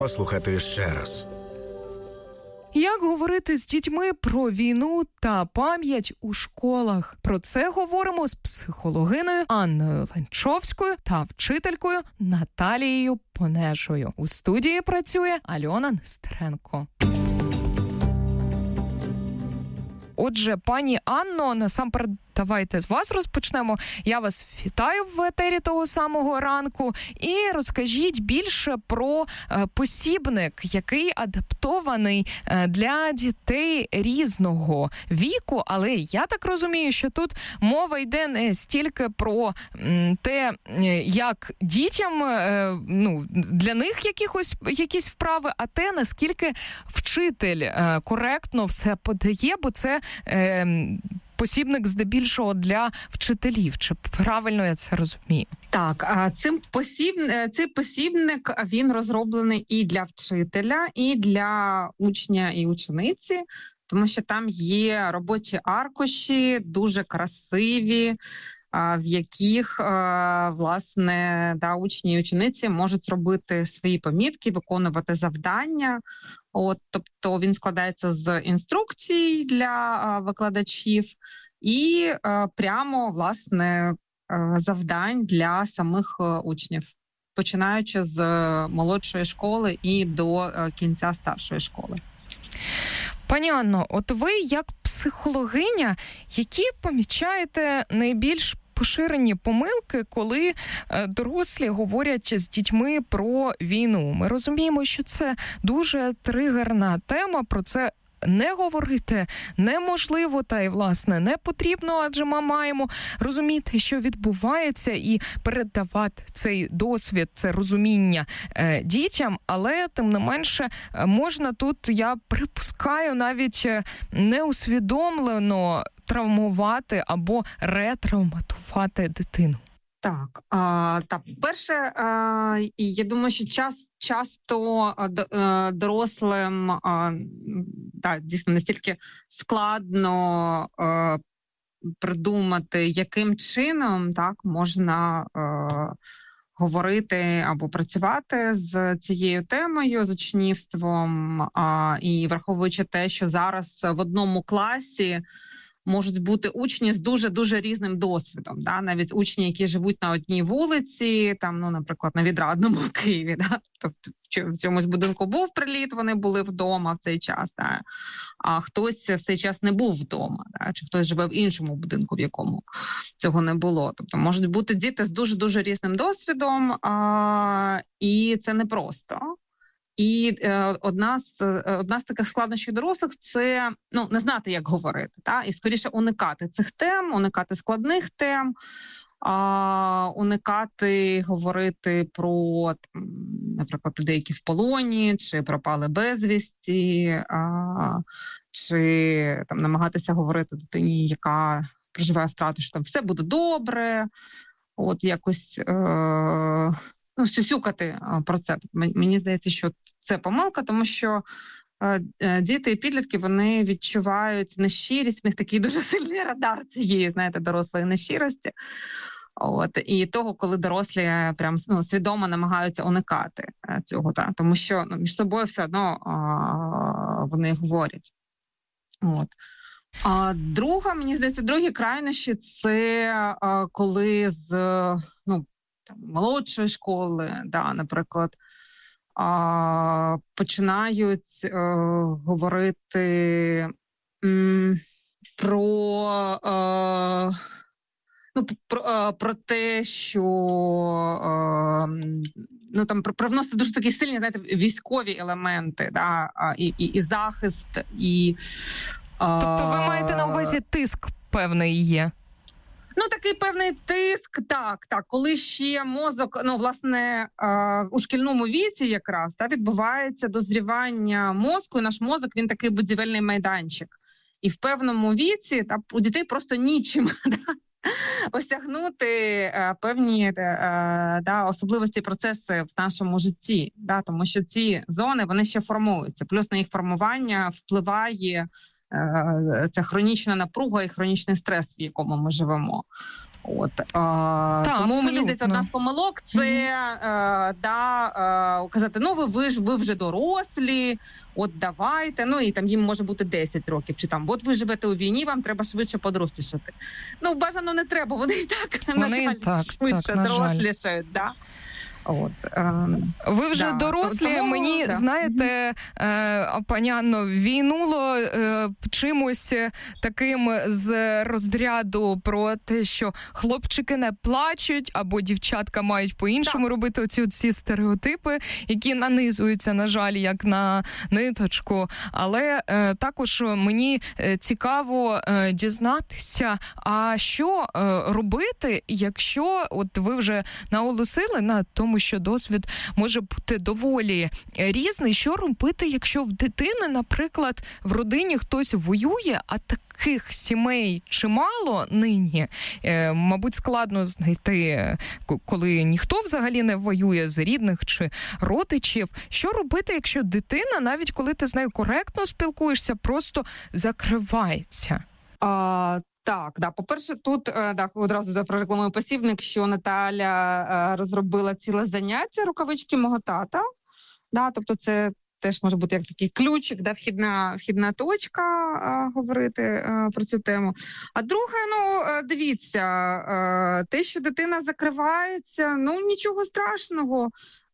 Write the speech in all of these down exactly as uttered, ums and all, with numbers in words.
Послухати ще раз. Як говорити з дітьми про війну та пам'ять у школах? Про це говоримо з психологиною Анною Ленчовською та вчителькою Наталією Понешою. У студії працює Альона Нестеренко. Отже, пані Анно, насамперед, давайте з вас розпочнемо. Я вас вітаю в етері того самого ранку. І розкажіть більше про е, посібник, який адаптований е, для дітей різного віку. Але я так розумію, що тут мова йде не стільки про м, те, як дітям, е, ну, для них якихось, якісь вправи, а те, наскільки вчитель е, коректно все подає, бо це е, посібник здебільшого для вчителів. Чи правильно я це розумію? Так, цим посіб... цей посібник, він розроблений і для вчителя, і для учня і учениці, тому що там є робочі аркуші, дуже красиві, в яких, власне, да, учні і учениці можуть робити свої помітки, виконувати завдання. От, тобто він складається з інструкцій для викладачів і прямо, власне, завдань для самих учнів, починаючи з молодшої школи і до кінця старшої школи. Пані Анно, от ви як психологиня, які помічаєте найбільш поширені помилки, коли е, дорослі говорять з дітьми про війну? Ми розуміємо, що це дуже тригерна тема, про це не говорити неможливо, та й, власне, не потрібно, адже ми маємо розуміти, що відбувається, і передавати цей досвід, це розуміння е, дітям, але, тим не менше, можна тут, я припускаю, навіть неусвідомлено травмувати або ретравматувати дитину. Так, а, так, перше, а, я думаю, що час, часто а, дорослим а, да, дійсно настільки складно а, придумати, яким чином так можна а, говорити або працювати з цією темою, з учнівством, а, і враховуючи те, що зараз в одному класі можуть бути учні з дуже-дуже різним досвідом. Да? Навіть учні, які живуть на одній вулиці, там, ну, наприклад, на Відрадному в Києві, да? Тобто в цьомусь будинку був приліт, вони були вдома в цей час, да? А хтось в цей час не був вдома, да? Чи хтось живе в іншому будинку, в якому цього не було. Тобто можуть бути діти з дуже-дуже різним досвідом, а, і це непросто. І е, одна з одна з таких складнощів дорослих – це, ну, не знати, як говорити, та? І скоріше уникати цих тем, уникати складних тем, а, уникати говорити про, там, наприклад, людей, які в полоні, чи пропали безвісті, а, чи там намагатися говорити дитині, яка проживає втрату, що там все буде добре, от якось Е, Ну, сюсюкати про це. Мені здається, що це помилка, тому що е, діти і підлітки, вони відчувають нещирість, в них такий дуже сильний радар цієї, знаєте, дорослої нещирості. От, і того, коли дорослі прям, ну, свідомо намагаються уникати цього, так? Тому що, ну, між собою все одно а, вони говорять. От. А друга, мені здається, другі крайнощі – це а, коли з, ну, молодшої школи, да, наприклад, а, починають а, говорити м, про, а, ну, про, а, про те, що а, ну, там, привносити дуже такі сильні, знаєте, військові елементи, да, а, і, і, і захист, і... А... Тобто ви маєте на увазі тиск певний є? Ну, такий певний тиск, так, так, коли ще мозок, ну, власне, у шкільному віці якраз, та, відбувається дозрівання мозку, і наш мозок, він такий будівельний майданчик. І в певному віці та, у дітей просто нічим осягнути певні да, особливості, процеси в нашому житті, да, тому що ці зони, вони ще формуються, плюс на їх формування впливає ця хронічна напруга і хронічний стрес, в якому ми живемо. От, е, Та, тому абсолютно. мені здається, одна з помилок – це mm-hmm. е, да, е, казати, ну ви, ви ж ви вже дорослі, от давайте, ну і там їм може бути десять років, чи там, от ви живете у війні, вам треба швидше подорослішати. Ну, бажано не треба, вони і так, вони на жаль, так, швидше так, дорослішають, да. От, е, ви вже да, дорослі, тому, мені, да. знаєте, е, пані Анно, війнуло е, чимось таким з розряду про те, що хлопчики не плачуть, або дівчатка мають по-іншому так. робити оці, оці стереотипи, які нанизуються, на жаль, як на ниточку. Але е, також мені цікаво е, дізнатися, а що е, робити, якщо от ви вже наголосили на тому, що досвід може бути доволі різний. Що робити, якщо в дитини, наприклад, в родині хтось воює, а таких сімей чимало нині? Е, мабуть, складно знайти, коли ніхто взагалі не воює з рідних чи родичів. Що робити, якщо дитина, навіть коли ти з нею коректно спілкуєшся, просто закривається? А... Так, да. По-перше, тут да, одразу прорекламую посібник, що Наталя розробила ціле заняття рукавички мого тата. Да, тобто це теж може бути як такий ключик, да, вхідна, вхідна точка а, говорити а, про цю тему. А друге, ну, дивіться, а, те, що дитина закривається, ну, нічого страшного. А,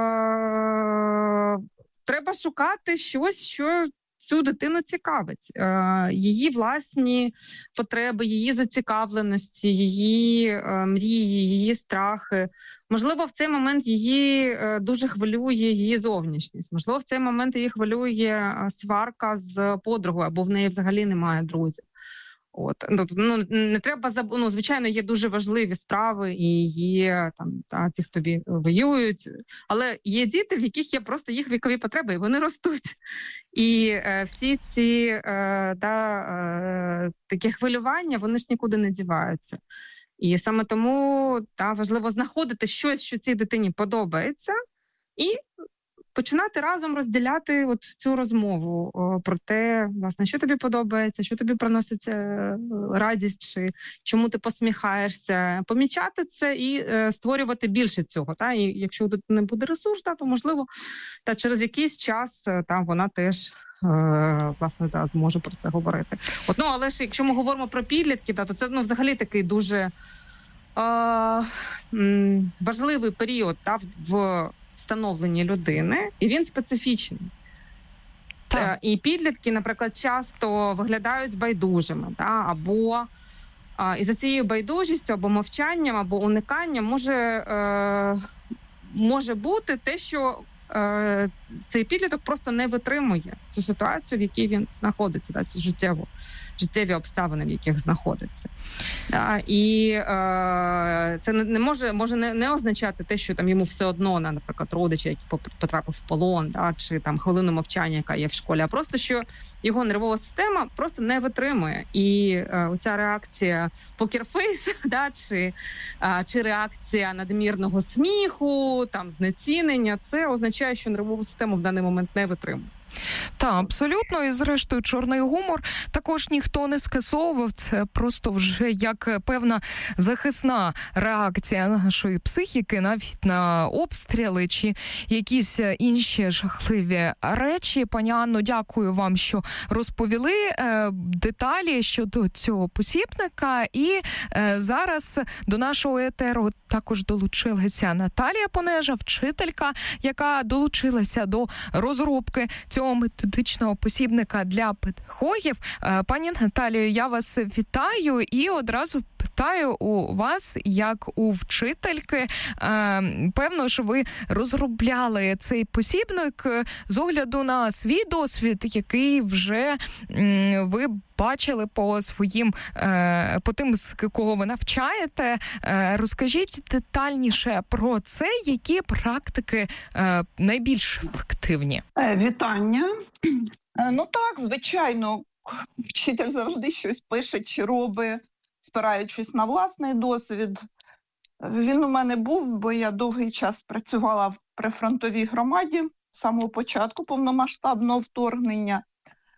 треба шукати щось, що цю дитину цікавить, її власні потреби, її зацікавленості, її мрії, її страхи. Можливо, в цей момент її дуже хвилює її зовнішність. Можливо, в цей момент її хвилює сварка з подругою, або в неї взагалі немає друзів. От, ну, не треба заб... ну, звичайно, є дуже важливі справи і є там та, ті, хто воюють, але є діти, в яких є просто їх вікові потреби, і вони ростуть. І е, всі ці е, та, е, такі хвилювання, вони ж нікуди не діваються. І саме тому та, важливо знаходити щось, що цій дитині подобається, і починати разом розділяти от цю розмову о, про те, власне, що тобі подобається, що тобі приносить е, радість, чи чому ти посміхаєшся. Помічати це і е, створювати більше цього. Та? І якщо тут не буде ресурс, та, то, можливо, та через якийсь час та, вона теж е, власне, та, зможе про це говорити. От, ну, але ж якщо ми говоримо про підлітків, та, то це ну, взагалі такий дуже е, м, важливий період та, в становленні людини, і він специфічний. Так. І підлітки, наприклад, часто виглядають байдужими, та, або а, і за цією байдужістю, або мовчанням, або униканням може, е, може бути те, що е, цей підліток просто не витримує цю ситуацію, в якій він знаходиться, та, цю життєву, життєві обставини, в яких знаходиться. Да, і е, це не може, може не, не означати те, що там йому все одно, наприклад, родича, який потрапив в полон, да, чи там хвилину мовчання, яка є в школі, а просто, що його нервова система просто не витримує. І е, оця реакція покерфейс, да, чи, е, чи реакція надмірного сміху, там, знецінення, це означає, що нервова система в даний момент не витримує. Так, абсолютно. І зрештою, чорний гумор також ніхто не скасовував. Це просто вже як певна захисна реакція нашої психіки, навіть на обстріли чи якісь інші жахливі речі. Пані Анно, дякую вам, що розповіли е, деталі щодо цього посібника. І е, зараз до нашого етеру також долучилася Наталія Понежа, вчителька, яка долучилася до розробки цього методичного посібника для педагогів. Пані Наталію, я вас вітаю і одразу питаю у вас, як у вчительки. Певно, що ви розробляли цей посібник з огляду на свій досвід, який вже ви бачили по своїм, по тим, з кого ви навчаєте. Розкажіть детальніше про це, які практики найбільш ефективні. Вітання. Ну так, звичайно, вчитель завжди щось пише чи робить, спираючись на власний досвід. Він у мене був, бо я довгий час працювала в прифронтовій громаді з самого початку повномасштабного вторгнення.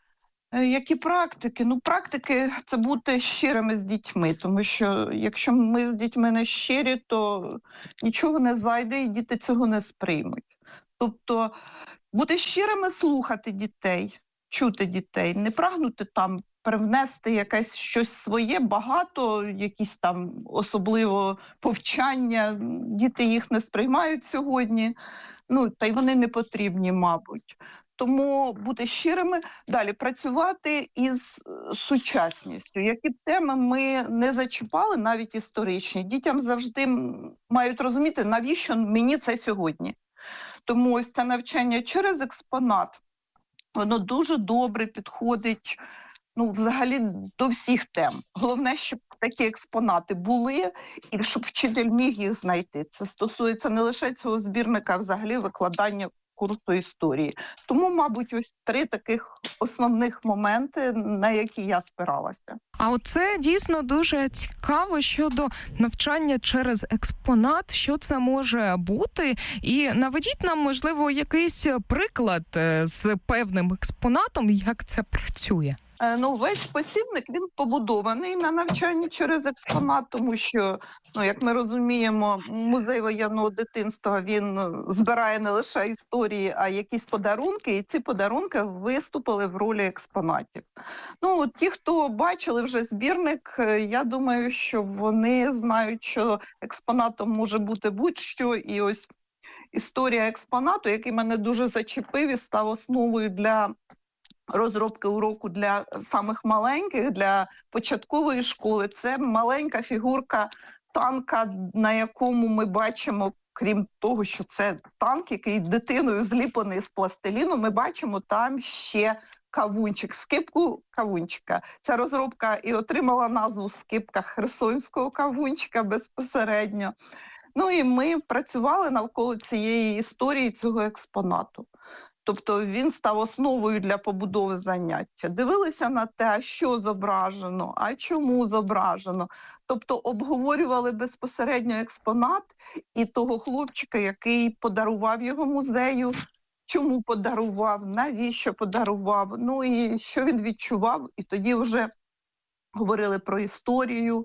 Які практики? Ну, практики – це бути щирими з дітьми, тому що якщо ми з дітьми не щирі, то нічого не зайде і діти цього не сприймуть. Тобто бути щирими, слухати дітей, чути дітей, не прагнути там привнести якесь щось своє, багато, якісь там особливо повчання, діти їх не сприймають сьогодні, ну, та й вони не потрібні, мабуть. Тому бути щирими, далі працювати із сучасністю. Які б теми ми не зачіпали, навіть історичні, дітям завжди мають розуміти, навіщо мені це сьогодні. Тому ось це навчання через експонат, воно дуже добре підходить, ну, взагалі до всіх тем. Головне, щоб такі експонати були і щоб вчитель міг їх знайти. Це стосується не лише цього збірника, а взагалі викладання курсу історії. Тому, мабуть, ось три таких основних моменти, на які я спиралася. А оце дійсно дуже цікаво щодо навчання через експонат, що це може бути. І наведіть нам, можливо, якийсь приклад з певним експонатом, як це працює. Ну, весь посібник, він побудований на навчанні через експонат, тому що, ну, як ми розуміємо, музей воєнного дитинства, він збирає не лише історії, а якісь подарунки, і ці подарунки виступили в ролі експонатів. Ну, от ті, хто бачили вже збірник, я думаю, що вони знають, що експонатом може бути будь-що, і ось історія експонату, який мене дуже зачепив і став основою для розробки уроку для самих маленьких, для початкової школи. Це маленька фігурка танка, на якому ми бачимо, крім того, що це танк, який дитиною зліплений з пластиліну, ми бачимо там ще кавунчик, скипку кавунчика. Ця розробка і отримала назву «Скипка херсонського кавунчика» безпосередньо. Ну і ми працювали навколо цієї історії, цього експонату. Тобто він став основою для побудови заняття. Дивилися на те, що зображено, а чому зображено. Тобто обговорювали безпосередньо експонат і того хлопчика, який подарував його музею, чому подарував, навіщо подарував, ну і що він відчував. І тоді вже говорили про історію.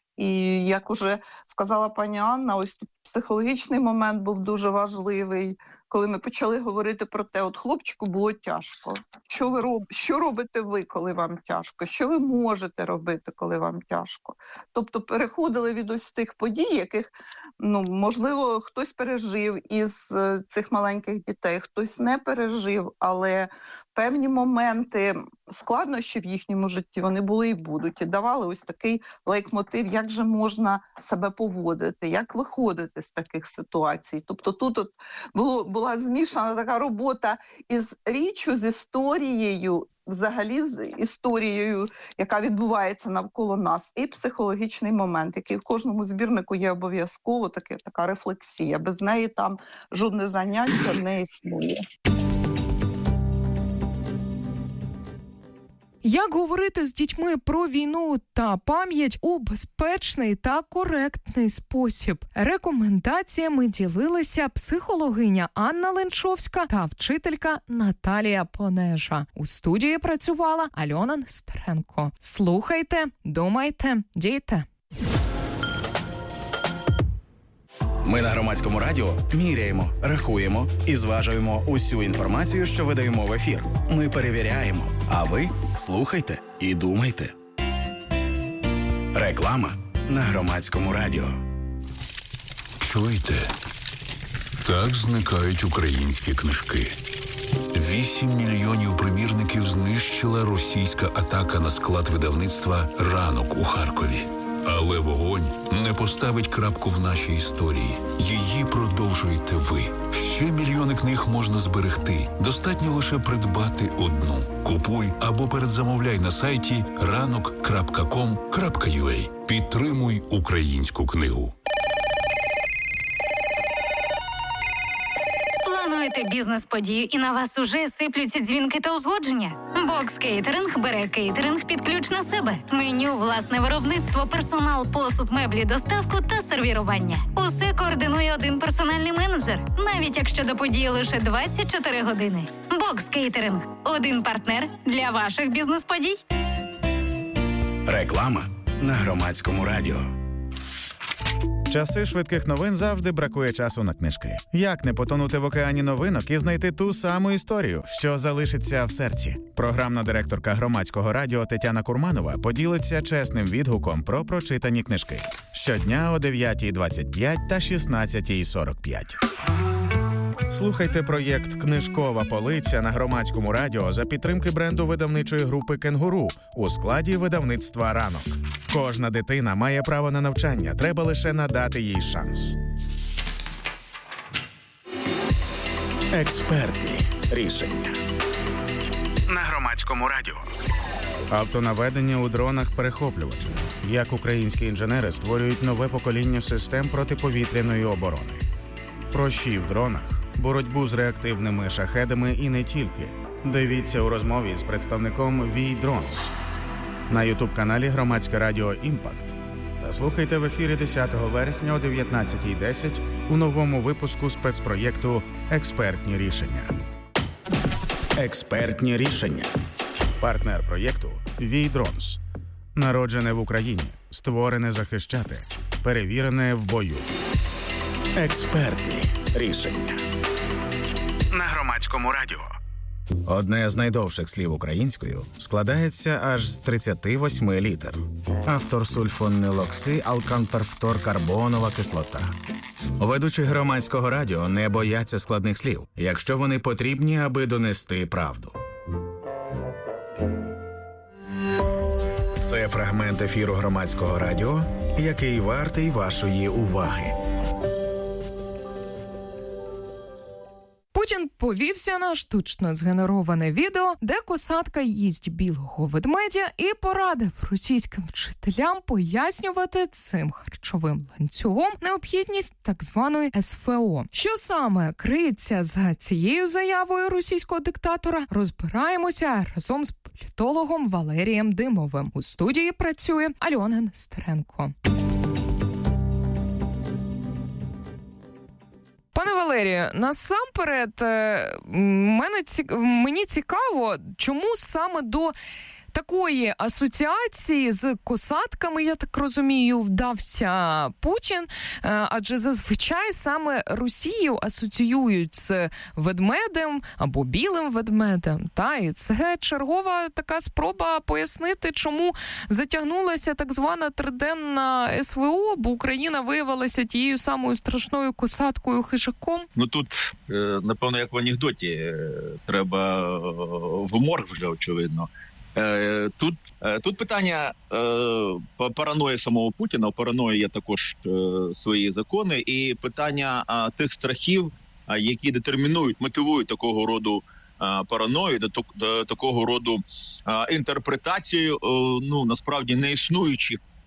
І, як уже сказала пані Анна, ось тут психологічний момент був дуже важливий, коли ми почали говорити про те, от хлопчику було тяжко. Що ви роб... що робите ви, коли вам тяжко? Що ви можете робити, коли вам тяжко? Тобто переходили від ось цих подій, яких, ну, можливо, хтось пережив із цих маленьких дітей, хтось не пережив, але певні моменти складнощів в їхньому житті вони були і будуть. І давали ось такий лейтмотив, як же можна себе поводити, як виходити з таких ситуацій. Тобто тут от було, була змішана така робота із річчю, з історією, взагалі з історією, яка відбувається навколо нас, і психологічний момент, який в кожному збірнику є обов'язково, таке, така рефлексія. Без неї там жодне заняття не існує. Як говорити з дітьми про війну та пам'ять у безпечний та коректний спосіб? Рекомендаціями ділилися психологиня Анна Ленчовська та вчителька Наталія Понежа. У студії працювала Альона Нестеренко. Слухайте, думайте, дійте. Ми на Громадському радіо міряємо, рахуємо і зважуємо усю інформацію, що видаємо в ефір. Ми перевіряємо, а ви слухайте і думайте. Реклама на Громадському радіо. Чуєте? Так зникають українські книжки. Вісім мільйонів примірників знищила російська атака на склад видавництва «Ранок» у Харкові. Але вогонь не поставить крапку в нашій історії. Її продовжуєте ви. Ще мільйони книг можна зберегти. Достатньо лише придбати одну. Купуй або передзамовляй на сайті ранок крапка ком крапка ю а. Підтримуй українську книгу. Плануєте плануєте бізнес-подію і на вас уже сиплються дзвінки та узгодження? Бокс Кейтеринг бере кейтеринг під ключ на себе. Меню, власне виробництво, персонал, посуд, меблі, доставку та сервірування. Усе координує один персональний менеджер, навіть якщо до події лише двадцять чотири години. Бокс Кейтеринг – один партнер для ваших бізнес-подій. Реклама на Громадському радіо. Часи швидких новин завжди бракує часу на книжки. Як не потонути в океані новинок і знайти ту саму історію, що залишиться в серці? Програмна директорка Громадського радіо Тетяна Курманова поділиться чесним відгуком про прочитані книжки. Щодня о дев'ятій двадцять п'ять та шістнадцятій сорок п'ять. Слухайте проєкт «Книжкова полиця» на Громадському радіо за підтримки бренду видавничої групи «Кенгуру» у складі видавництва «Ранок». Кожна дитина має право на навчання, треба лише надати їй шанс. Експертні рішення на Громадському радіо. Автонаведення у дронах-перехоплювачах. Як українські інженери створюють нове покоління систем протиповітряної оборони. Про щі в дронах, боротьбу з реактивними шахедами і не тільки. Дивіться у розмові з представником ві Drones на ютуб-каналі Громадське радіо «Імпакт». Та слухайте в ефірі десятого вересня о дев'ятнадцятій десять у новому випуску спецпроєкту «Експертні рішення». Експертні рішення. Партнер проєкту ві Drones. Народжене в Україні, створене захищати, перевірене в бою. Експертні рішення на Громадському радіо. Одне з найдовших слів українською складається аж з тридцяти восьми літер. Автор сульфонилокси алканперфторкарбонова кислота. Ведучі Громадського радіо не бояться складних слів, якщо вони потрібні, аби донести правду. Це фрагмент ефіру Громадського радіо, який вартий вашої уваги. Путін повівся на штучно згенероване відео, де косатка їсть білого ведмедя і порадив російським вчителям пояснювати цим харчовим ланцюгом необхідність так званої ес ве о. Що саме криється за цією заявою російського диктатора, розбираємося разом з політологом Валерієм Димовим. У студії працює Альона Нестеренко. Пане Валерію, насамперед, мене ці... мені цікаво, чому саме до такої асоціації з косатками, я так розумію, вдався Путін, адже зазвичай саме Росію асоціюють з ведмедем або білим ведмедем. Та, і це чергова така спроба пояснити, чому затягнулася так звана триденна ес ве о, бо Україна виявилася тією самою страшною косаткою-хижаком. Ну тут, напевно, як в анекдоті, треба в морг вже, очевидно. Тут, тут питання е, параної самого Путіна, у параної є також е, свої закони, і питання е, тих страхів, е, які детермінують, мотивують такого роду е, параною, до, до такого роду е, інтерпретацію, е, ну, насправді не існуючих е,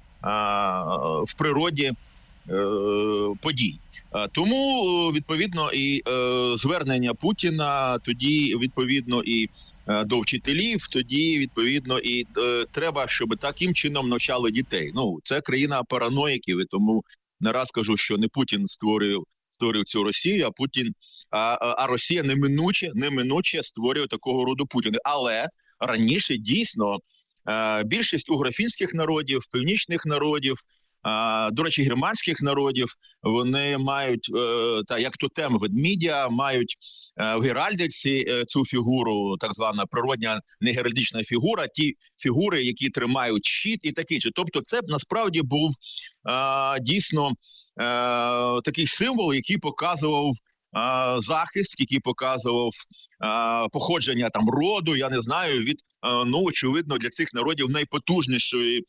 в природі е, подій. Е, тому, відповідно, і е, звернення Путіна, тоді, відповідно, і до вчителів, тоді, відповідно, і е, треба, щоб таким чином навчали дітей. Ну, це країна параноїків, і тому не раз кажу, що не Путін створив, створив цю Росію, а Путін, а, а Росія неминуче, неминуче створює такого роду Путіна. Але раніше, дійсно, е, більшість угрофінських народів, північних народів, А, до речі, германських народів, вони мають, е, та як тотем ведмідя, мають е, в геральдиці е, цю фігуру, так звана природня негеральдична фігура, ті фігури, які тримають щит і таке. Тобто це насправді був е, дійсно е, такий символ, який показував е, захист, який показував е, походження там роду, я не знаю, від, е, ну, очевидно, для цих народів найпотужнішої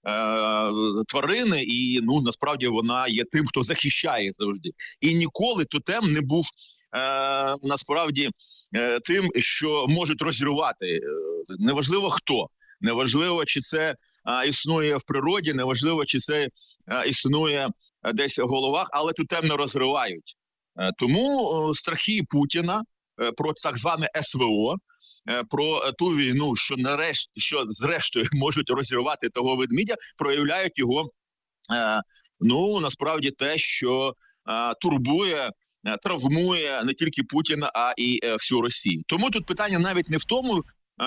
тварини, і, ну, насправді вона є тим, хто захищає завжди. І ніколи тотем не був е, насправді е, тим, що можуть розірвати. Неважливо хто, неважливо, чи це е, існує в природі, неважливо, чи це е, існує десь в головах, але тотем не розривають. Тому страхи Путіна про так зване ес ве о, про ту війну, що нарешті, що зрештою можуть розірвати того ведмідя, проявляють його, ну, насправді те, що турбує, травмує не тільки Путіна, а і всю Росію. Тому тут питання навіть не в тому,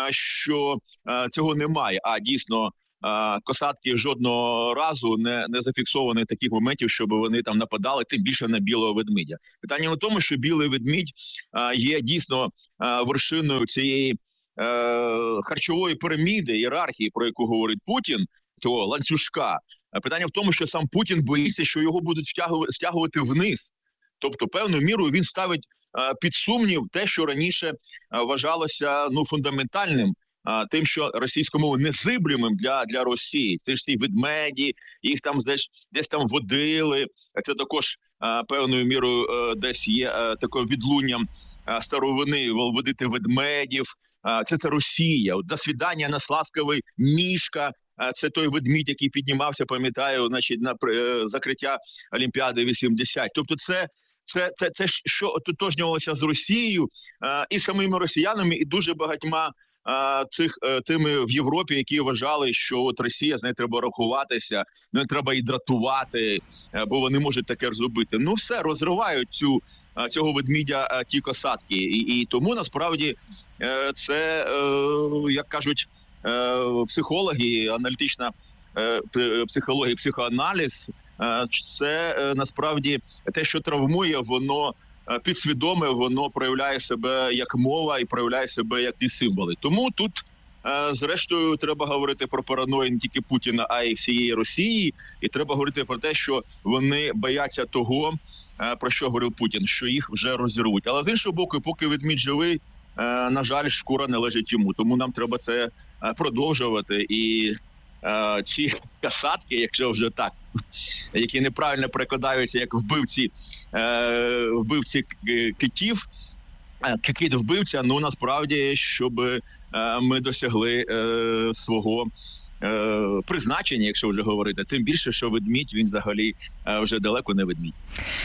що цього немає, а дійсно косатки жодного разу не, не зафіксовані таких моментів, щоб вони там нападали, тим більше на білого ведмедя. Питання в тому, що білий ведмідь є дійсно вершиною цієї харчової піраміди, ієрархії, про яку говорить Путін, цього ланцюжка. Питання в тому, що сам Путін боїться, що його будуть стягувати вниз. Тобто, певною мірою він ставить під сумнів те, що раніше вважалося, ну, фундаментальним, тим, що російською мовою незиблемим для, для Росії. Це ж ці ведмеді, їх там десь, десь там водили. Це також певною мірою десь є таким відлунням старовини водити ведмедів. Це це Росія. До свідання на Славковій Мішка. Це той ведмідь, який піднімався, пам'ятаю, значить, на закриття Олімпіади вісімдесят. Тобто це Це, це, це що ототожнювалося з Росією а, і самими росіянами, і дуже багатьма а, цих а, тими в Європі, які вважали, що от Росія, з нею треба рахуватися, не треба її дратувати, а, бо вони можуть таке зробити. Ну все, розривають цю, а, цього ведмідя а, ті косатки. І, і тому, насправді, а, це, а, як кажуть а, психологи, аналітична а, психологія, психоаналіз, це насправді те, що травмує, воно підсвідоме, воно проявляє себе як мова і проявляє себе як ті символи. Тому тут, зрештою, треба говорити про параною не тільки Путіна, а й всієї Росії. І треба говорити про те, що вони бояться того, про що говорив Путін, що їх вже розірвуть. Але з іншого боку, поки ведмідь живий, на жаль, шкура не лежить йому. Тому нам треба це продовжувати. І ці касатки, якщо вже так, які неправильно перекладаються як вбивці, е, вбивці китів, кит-вбивця, ну насправді, щоб е, ми досягли е, свого е, призначення, якщо вже говорити, тим більше, що ведмідь, він взагалі е, вже далеко не ведмідь.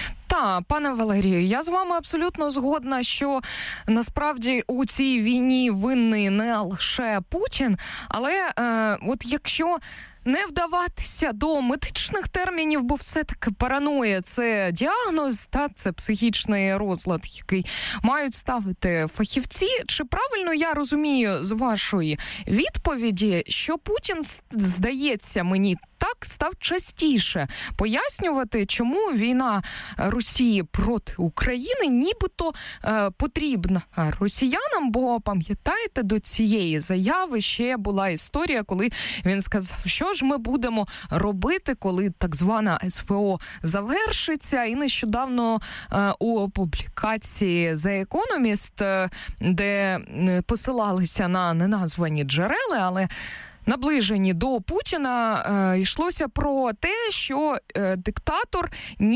Та, пане Валерію, я з вами абсолютно згодна, що насправді у цій війні винний не лише Путін, але е, от якщо не вдаватися до медичних термінів, бо все-таки параноя – це діагноз, та це психічний розлад, який мають ставити фахівці. Чи правильно я розумію з вашої відповіді, що Путін, здається мені, так став частіше пояснювати, чому війна Росії проти України нібито е, потрібна росіянам, бо, пам'ятаєте, до цієї заяви ще була історія, коли він сказав, що ж ми будемо робити, коли так звана ес ве о завершиться. І нещодавно е, у публікації The Economist, е, де посилалися на неназвані джерела, але наближені до Путіна, е, йшлося про те, що е, диктатор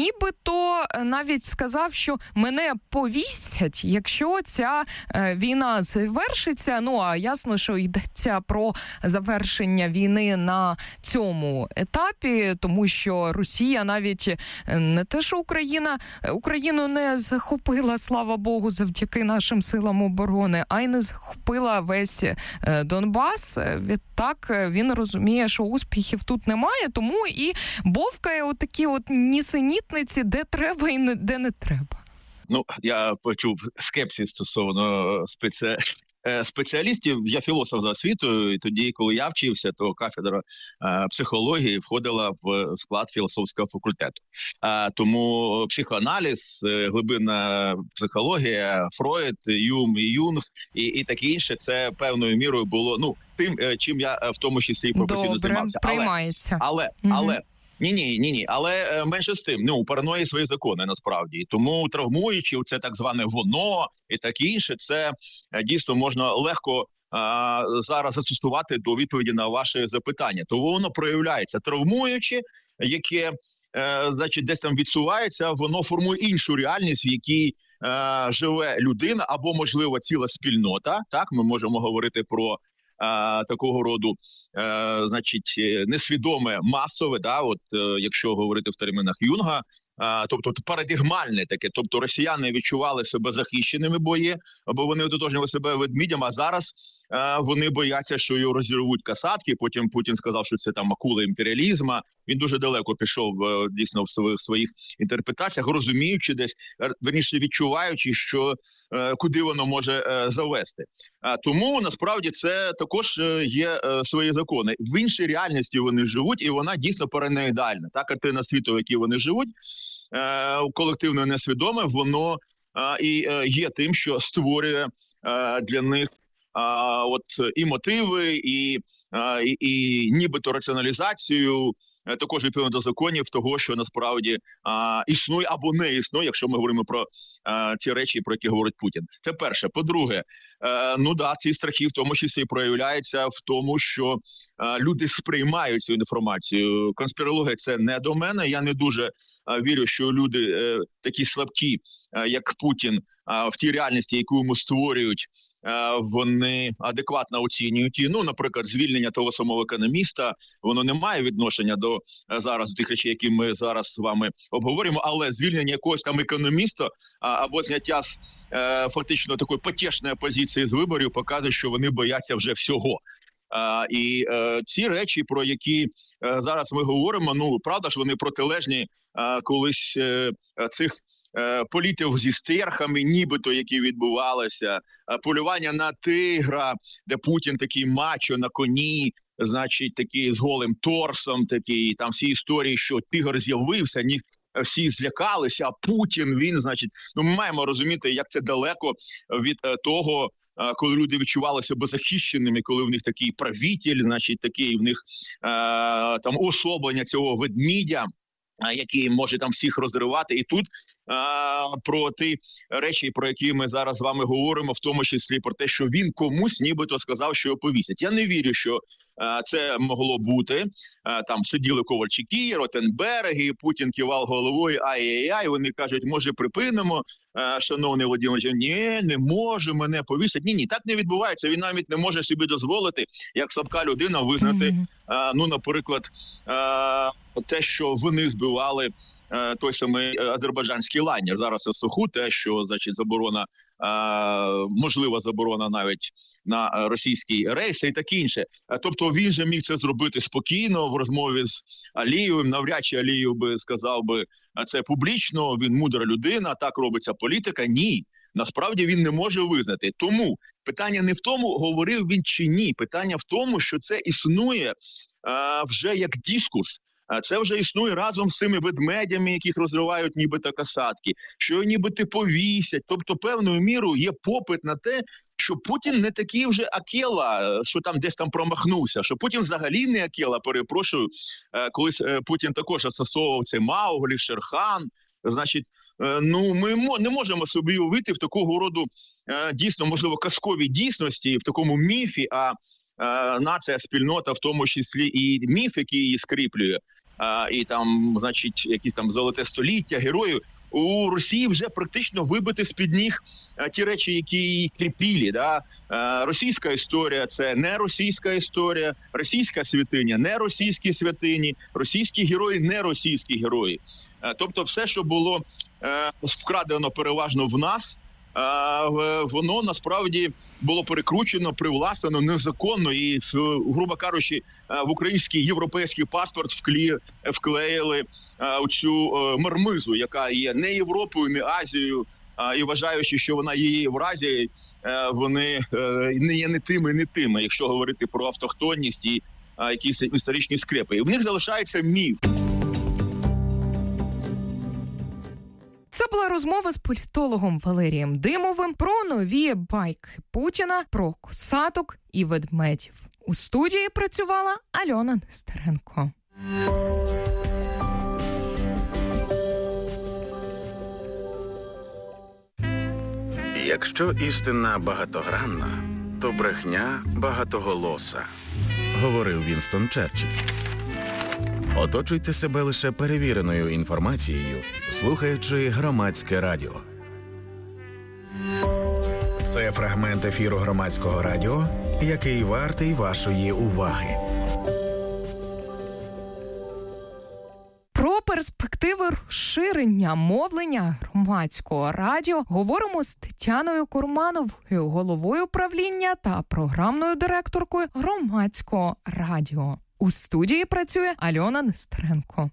нібито навіть сказав, що мене повісять, якщо ця е, війна завершиться. Ну, а ясно, що йдеться про завершення війни на цьому етапі, тому що Росія навіть не те, що Україна, Україну не захопила, слава Богу, завдяки нашим силам оборони, а й не захопила весь е, Донбас. Відтак він розуміє, що успіхів тут немає, тому і бовкає отакі от нісенітниці, де треба і не, де не треба. Ну, я почув скепсис стосовно спеці... спеціалістів. Я філософ за освітою, і тоді, коли я вчився, то кафедра е, психології входила в склад філософського факультету. Е, тому психоаналіз, е, глибинна психологія, Фройд, Юм і Юнг і, і таке інше, це певною мірою було, ну, тим, чим я в тому числі професійно займався. Добре, приймається. Але, але, але Ні, ні, ні, ні. Але е, менше з тим, ну, у параної свої закони, насправді. І тому травмуючи, це так зване воно і таке інше, це е, дійсно можна легко е, зараз застосувати до відповіді на ваше запитання. То воно проявляється травмуючи, яке, е, значить, десь там відсувається, воно формує іншу реальність, в якій е, живе людина або, можливо, ціла спільнота. Так, ми можемо говорити про А, такого роду, а, значить, несвідоме, масове, да, от, а, якщо говорити в термінах Юнга, тобто парадигмальне таке, тобто росіяни відчували себе захищеними, бо є, бо вони ототожнювали себе ведмідям, а зараз вони бояться, що його розірвуть касатки. Потім Путін сказав, що це там акула імперіалізму. Він дуже далеко пішов дійсно в своїх інтерпретаціях, розуміючи десь, верніше відчуваючи, що куди воно може завести. Тому насправді це також є свої закони. В іншій реальності вони живуть, і вона дійсно параноїдальна. Та картина світу, в якій вони живуть, колективно несвідоме, воно і є тим, що створює для них А, от і мотиви, і, а, і, і нібито раціоналізацію, також відповідно до законів того, що насправді а, існує або не існує, якщо ми говоримо про а, ці речі, про які говорить Путін. Це перше. По-друге, а, ну да, ці страхи в тому числі проявляються в тому, що а, люди сприймають цю інформацію. Конспірологія – це не до мене. Я не дуже а, вірю, що люди а, такі слабкі, а, як Путін, а, в тій реальності, яку йому створюють, вони адекватно оцінюють її. Ну, наприклад, звільнення того самого економіста, воно не має відношення до зараз до тих речей, які ми зараз з вами обговорюємо, але звільнення якогось там економіста або зняття з фактично такої потішної позиції з виборів показує, що вони бояться вже всього. А, і е, ці речі, про які е, зараз ми говоримо, ну, правда ж, вони протилежні е, колись е, цих е, політів зі стерхами, нібито, які відбувалися, е, полювання на тигра, де Путін такий мачо на коні, значить, такий з голим торсом, такий, там всі історії, що тигр з'явився, ні, всі злякалися, а Путін, він, значить, ну, ми маємо розуміти, як це далеко від е, того, коли люди відчували себе захищеними, коли в них такий правитель, значить, такий в них е, там особлення цього ведмідя, який може там всіх розривати. І тут е, про ті речі, про які ми зараз з вами говоримо, в тому числі про те, що він комусь нібито сказав, що його повісять. Я не вірю, що е, це могло бути. Е, там сиділи Ковальчуки, Ротенберги, Путін кивав головою, ай-яй-яй, вони кажуть, може припинимо, е, шановний Володимир, ні, не може мене повісити. Ні, ні, так не відбувається. Він навіть не може собі дозволити, як слабка людина, визнати, mm-hmm. е, ну, наприклад, е, те, що вони збивали е, той самий азербайджанський лайнер. Зараз це суху, те, що, значить, заборона, е, можлива заборона навіть на російські рейси і таке інше. Тобто він же міг це зробити спокійно в розмові з Алієвим. Навряд чи Алієв би сказав би це публічно, він мудра людина, так робиться політика. Ні. Насправді він не може визнати. Тому питання не в тому, говорив він чи ні. Питання в тому, що це існує е, вже як дискурс. Це вже існує разом з цими ведмедями, яких розривають нібито касатки, що нібито повісять. Тобто певною мірою є попит на те, що Путін не такий вже Акела, що там десь там промахнувся, що Путін взагалі не Акела, перепрошую. Колись Путін також асоціював цей Мауглі, Шерхан, значить, ну, ми не можемо собі уявити в такого роду дійсно, можливо, казковій дійсності, в такому міфі, а нація, спільнота, в тому числі і міф, який її скріплює, і там, значить, якісь там золоте століття, героїв, у Росії вже практично вибити з-під ніг ті речі, які її кріпілі. Да? Російська історія – це не російська історія, російська святиня – не російські святині, російські герої – не російські герої. Тобто все, що було вкрадено переважно в нас, воно насправді було перекручено, привласнено незаконно і, грубо кажучи, в український європейський паспорт вклі, вклеїли цю мармизу, яка є не Європою, не Азією, і вважаючи, що вона є Євразією, вони не є не тими, не тими, якщо говорити про автохтонність і якісь історичні скрепи. І в них залишається міф. Це була розмова з політологом Валерієм Димовим про нові байки Путіна, про косаток і ведмедів. У студії працювала Альона Нестеренко. Якщо істина багатогранна, то брехня багатоголоса, говорив Вінстон Черчилль. Оточуйте себе лише перевіреною інформацією, слухаючи Громадське радіо. Це фрагмент ефіру Громадського радіо, який вартий вашої уваги. Про перспективи розширення мовлення громадського радіо говоримо з Тетяною Курмановою, головою управління та програмною директоркою громадського радіо. У студії працює Альона Нестеренко.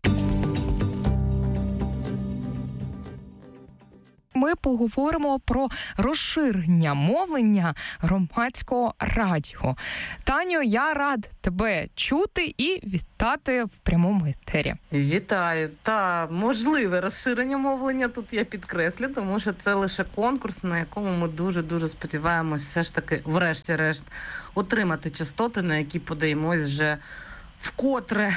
Ми поговоримо про розширення мовлення громадського радіо. Таню, я рад тебе чути і вітати в прямому етері. Вітаю. Та можливе розширення мовлення тут я підкреслю, тому що це лише конкурс, на якому ми дуже-дуже сподіваємось все ж таки врешті-решт отримати частоти, на які подаємось вже вкотре.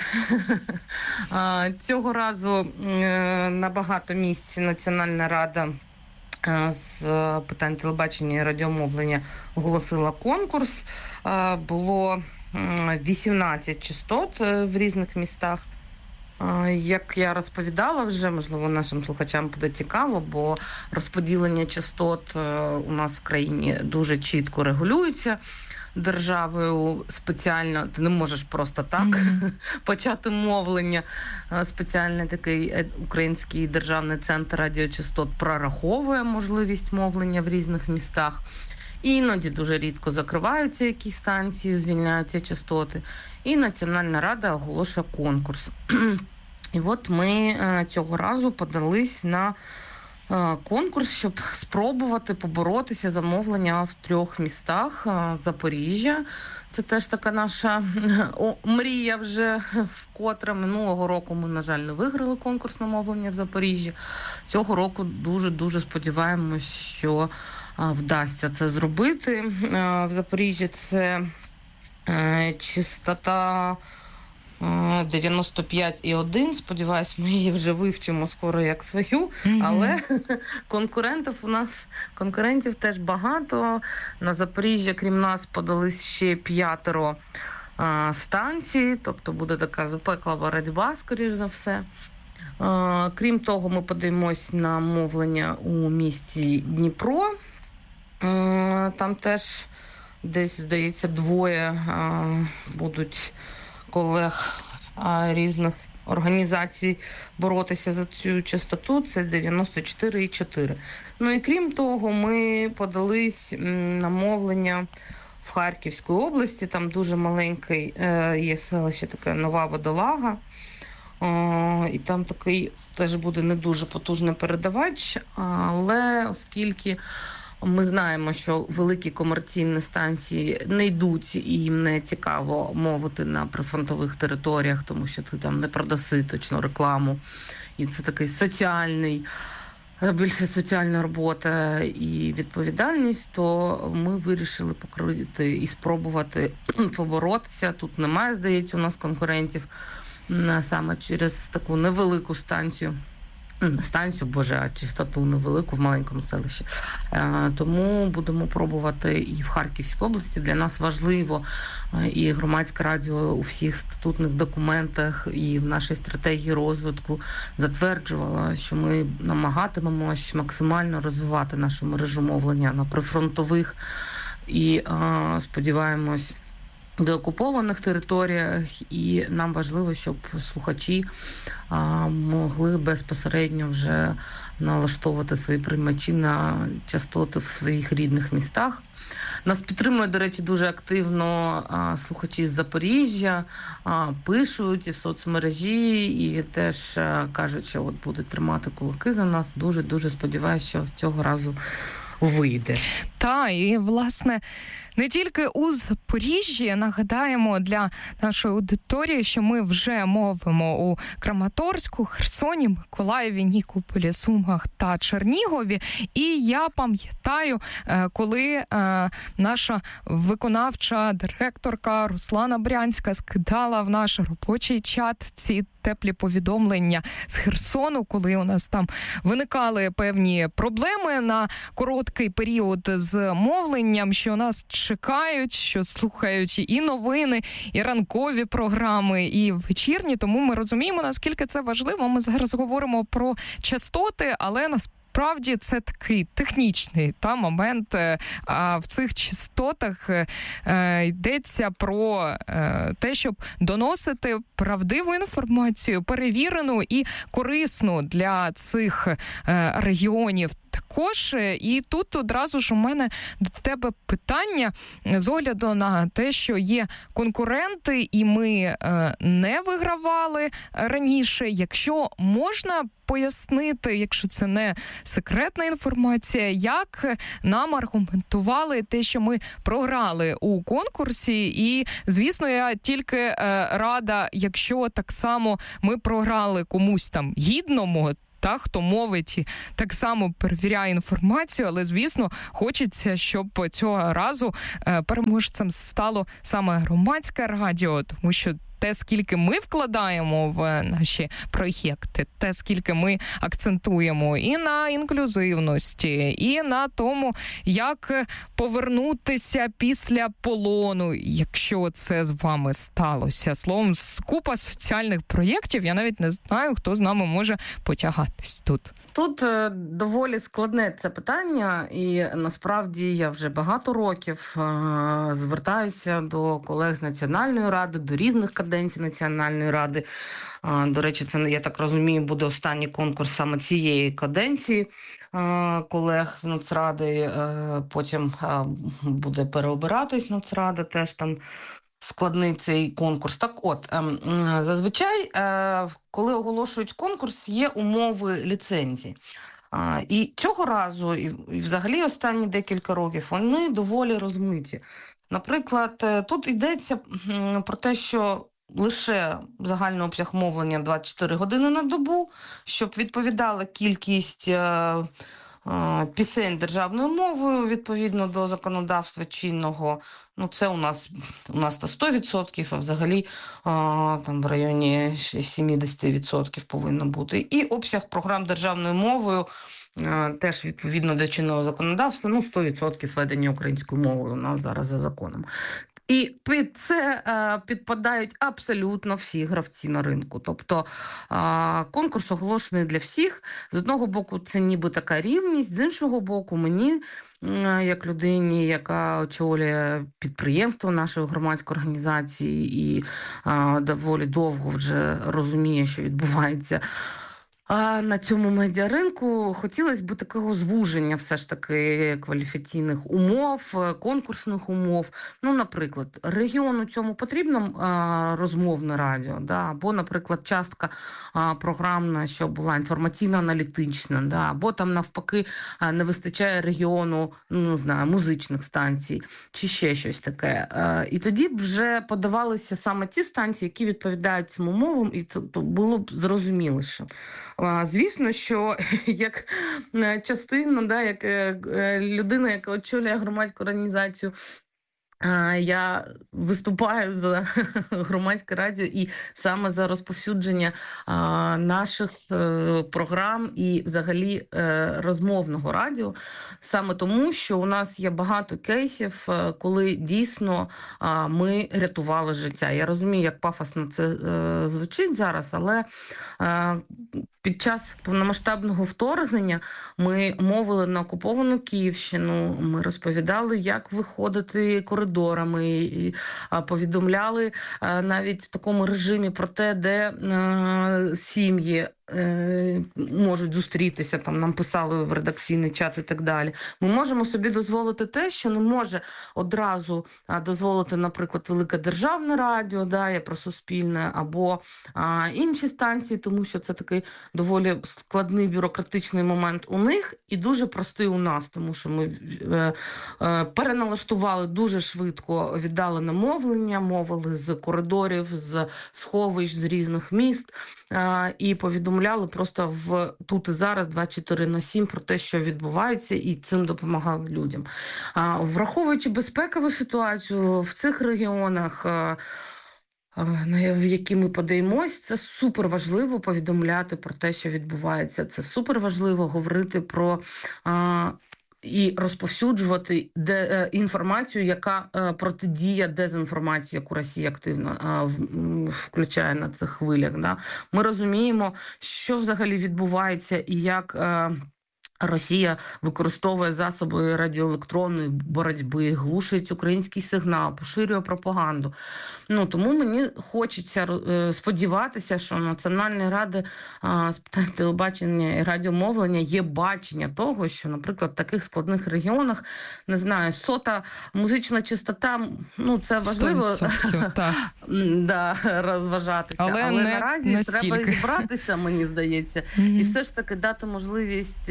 Цього разу на багато місць Національна рада з питань телебачення і радіомовлення оголосила конкурс. Було вісімнадцять частот в різних містах. Як я розповідала вже, можливо, нашим слухачам буде цікаво, бо розподілення частот у нас в країні дуже чітко регулюється державою спеціально. Ти не можеш просто так mm-hmm. почати мовлення. Спеціальний такий Український державний центр радіочастот прораховує можливість мовлення в різних містах. І іноді дуже рідко закриваються якісь станції, звільняються частоти. І Національна рада оголошує конкурс. І от ми цього разу подались на конкурс, щоб спробувати поборотися за мовлення в трьох містах. Запоріжжя, це теж така наша о, мрія вже вкотре. Минулого року ми, на жаль, не виграли конкурс на мовлення в Запоріжжі. Цього року дуже-дуже сподіваємось, що вдасться це зробити. В Запоріжжі це частота дев'яносто п'ять і один, сподіваюсь, ми її вже вивчимо скоро як свою, mm-hmm. але конкурентів у нас, конкурентів теж багато. На Запоріжжя, крім нас, подались ще п'ятеро а, станцій, тобто буде така запекла боротьба, скоріш за все. А, крім того, ми подаємось на мовлення у місті Дніпро. А, там теж десь, здається, двоє а, будуть колег а, різних організацій боротися за цю частоту. Це дев'яносто чотири і чотири. Ну і крім того, ми подались на мовлення в Харківській області. Там дуже маленький е, є селище, таке Нова Водолага. Е, і там такий теж буде не дуже потужний передавач, але оскільки ми знаємо, що великі комерційні станції не йдуть і їм не цікаво мовити на прифронтових територіях, тому що ти там не продаси точно рекламу. І це такий соціальний, більше соціальна робота і відповідальність, то ми вирішили покрити і спробувати поборотися. Тут немає, здається, у нас конкурентів саме через таку невелику станцію. Станцію, боже, а частоту невелику в маленькому селищі. Е, тому будемо пробувати і в Харківській області. Для нас важливо, е, і громадське радіо у всіх статутних документах і в нашій стратегії розвитку затверджувало, що ми намагатимемось максимально розвивати нашу мережу мовлення на прифронтових і е, сподіваємось, деокупованих територіях, і нам важливо, щоб слухачі а, могли безпосередньо вже налаштовувати свої приймачі на частоти в своїх рідних містах. Нас підтримують, до речі, дуже активно а, слухачі з Запоріжжя, а, пишуть і соцмережі, і теж а, кажуть, що от будуть тримати кулаки за нас. Дуже-дуже сподіваюся, що цього разу вийде. Та, і, власне, не тільки у Запоріжжі, нагадаємо для нашої аудиторії, що ми вже мовимо у Краматорську, Херсоні, Миколаєві, Нікополі, Сумах та Чернігові. І я пам'ятаю, коли наша виконавча директорка Руслана Брянська скидала в наш робочий чат ці теплі повідомлення з Херсону, коли у нас там виникали певні проблеми на короткий період з мовленням, що нас чекають, що слухають і новини, і ранкові програми, і вечірні. Тому ми розуміємо, наскільки це важливо. Ми зараз говоримо про частоти, але насправді насправді це такий технічний та момент. А в цих частотах е, йдеться про е, те, щоб доносити правдиву інформацію, перевірену і корисну для цих е, регіонів. Також, і тут одразу ж у мене до тебе питання з огляду на те, що є конкуренти, і ми е, не вигравали раніше. Якщо можна пояснити, якщо це не секретна інформація, як нам аргументували те, що ми програли у конкурсі, і, звісно, я тільки е, рада, якщо так само ми програли комусь там гідному, та, хто мовить, так само перевіряє інформацію, але, звісно, хочеться, щоб цього разу е, переможцем стало саме громадське радіо, тому що те, скільки ми вкладаємо в наші проєкти, те, скільки ми акцентуємо і на інклюзивності, і на тому, як повернутися після полону, якщо це з вами сталося. Словом, купа соціальних проєктів, я навіть не знаю, хто з нами може потягатись тут. Тут е, доволі складне це питання, і насправді я вже багато років е, звертаюся до колег з Національної ради, до різних каденцій Національної ради. Е, до речі, це, я так розумію, буде останній конкурс саме цієї каденції е, колег з Нацради. Е, потім е, буде переобиратись Нацрада, теж там складний цей конкурс. Так от, зазвичай, коли оголошують конкурс, є умови ліцензії. І цього разу, і взагалі останні декілька років, вони доволі розмиті. Наприклад, тут йдеться про те, що лише загальний обсяг мовлення двадцять чотири години на добу, щоб відповідала кількість пісень державною мовою відповідно до законодавства чинного. Ну, це у нас у нас то сто відсотків, а взагалі а, там в районі сімдесят відсотків повинно бути. І обсяг програм державною мовою а, теж відповідно до чинного законодавства, ну, сто відсотків ведення українською мовою у нас зараз за законом. І під це е, підпадають абсолютно всі гравці на ринку. Тобто е, конкурс оголошений для всіх. З одного боку, це ніби така рівність, з іншого боку, мені, е, як людині, яка очолює підприємство нашої громадської організації і е, доволі довго вже розуміє, що відбувається А на цьому медіаринку хотілося б такого звуження все ж таки кваліфікаційних умов, конкурсних умов. Ну, наприклад, регіону цьому потрібно а, розмовне радіо, да? Або, наприклад, частка а, програмна, що була інформаційно-аналітична, да? Або там навпаки а, не вистачає регіону, ну, не знаю, музичних станцій, чи ще щось таке. А, і тоді б вже подавалися саме ті станції, які відповідають цим умовам, і це було б зрозуміліше. Звісно, що як частина, да, як людина, яка очолює громадську організацію, я виступаю за громадське радіо і саме за розповсюдження а, наших е, програм і взагалі е, розмовного радіо. Саме тому, що у нас є багато кейсів, е, коли дійсно е, ми рятували життя. Я розумію, як пафосно це е, звучить зараз, але е, під час повномасштабного вторгнення ми мовили на окуповану Київщину, ми розповідали, як виходити коридорами, і повідомляли навіть в такому режимі про те, де сім'ї можуть зустрітися, там нам писали в редакційний чат і так далі. Ми можемо собі дозволити те, що не може одразу дозволити, наприклад, Велике Державне радіо, да, я про Суспільне, або а, інші станції, тому що це такий доволі складний бюрократичний момент у них і дуже простий у нас, тому що ми е, е, переналаштували дуже швидко віддалене мовлення, мовили з коридорів, з сховищ, з різних міст е, і повідомляли просто в тут і зараз двадцять чотири на сім про те, що відбувається, і цим допомагали людям. А, враховуючи безпекову ситуацію в цих регіонах, а, в які ми подаємось, це супер важливо повідомляти про те, що відбувається. Це супер важливо говорити про а, і розповсюджувати де, е, інформацію, яка е, протидіє дезінформації, яку Росія активно е, в, включає на цих хвилях. Да? Ми розуміємо, що взагалі відбувається і як е, Росія використовує засоби радіоелектронної боротьби, глушить український сигнал, поширює пропаганду. Ну, тому мені хочеться сподіватися, що Національної ради з питань телебачення і радіомовлення є бачення того, що, наприклад, в таких складних регіонах, не знаю, сота музична чистота, ну, це важливо да, розважатися. Але, Але наразі настільки. Треба зібратися, мені здається, mm-hmm. і все ж таки дати можливість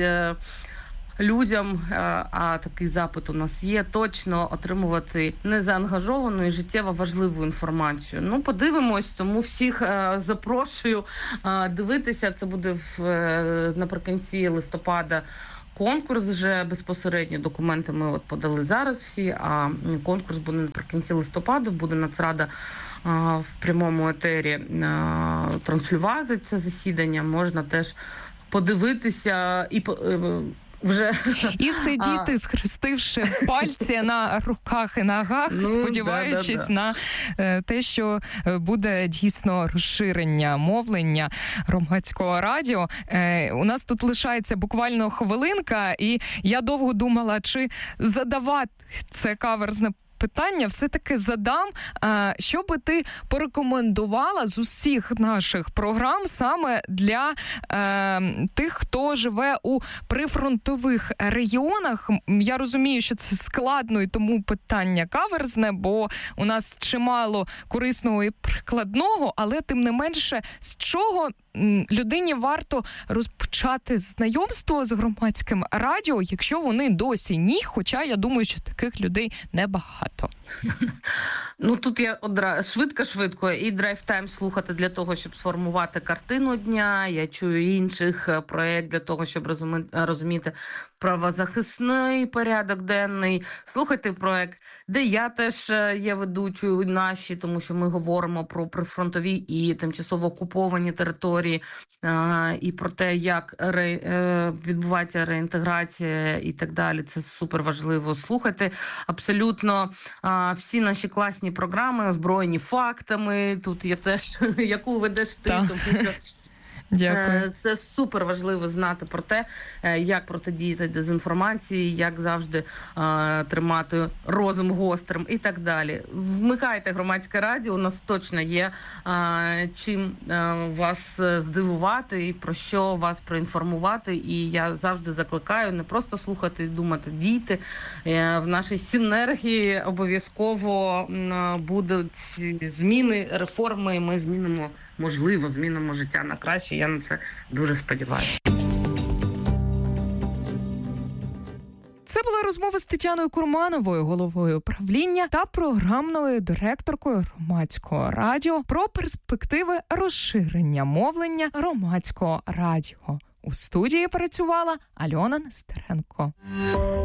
людям, а такий запит у нас є, точно отримувати незаангажовану і життєво важливу інформацію. Ну, подивимось, тому всіх запрошую дивитися. Це буде в, наприкінці листопада конкурс вже безпосередньо. Документи ми от подали зараз всі, а конкурс буде наприкінці листопада, буде Нацрада в прямому етері транслювати це засідання. Можна теж подивитися і вже і сидіти, схрестивши пальці на руках і ногах, ну, сподіваючись да, да, да. на е, те, що буде дійсно розширення мовлення громадського радіо. Е, у нас тут лишається буквально хвилинка, і я довго думала, чи задавати це каверзне питання все-таки задам. Що би ти порекомендувала з усіх наших програм саме для е, тих, хто живе у прифронтових регіонах? Я розумію, що це складно, і тому питання каверзне, бо у нас чимало корисного і прикладного, але тим не менше, з чого людині варто розпочати знайомство з громадським радіо, якщо вони досі ні, хоча я думаю, що таких людей небагато. Ну, тут я одразу швидко-швидко і драйв-тайм слухати для того, щоб сформувати картину дня. Я чую інших проєкт для того, щоб розуміти, розуміти правозахисний порядок денний. Слухайте проєкт, де я теж є ведучою наші, тому що ми говоримо про прифронтові і тимчасово окуповані території, і про те, як ре, відбувається реінтеграція і так далі. Це супер важливо. Слухайте абсолютно всі наші класні програми, озброєні фактами. Тут є теж, яку ведеш ти, тому що Дякую. Це супер важливо знати про те, як протидіяти дезінформації, як завжди е, тримати розум гострим і так далі. Вмикайте громадське радіо, у нас точно є е, чим е, вас здивувати і про що вас проінформувати. І я завжди закликаю не просто слухати і думати, дійте. Е, в нашій синергії обов'язково е, будуть зміни, реформи, і ми змінимо, можливо, змінимо життя на краще. Я на це дуже сподіваюся. Це була розмова з Тетяною Курмановою, головою управління та програмною директоркою громадського радіо про перспективи розширення мовлення громадського радіо. У студії працювала Альона Нестеренко.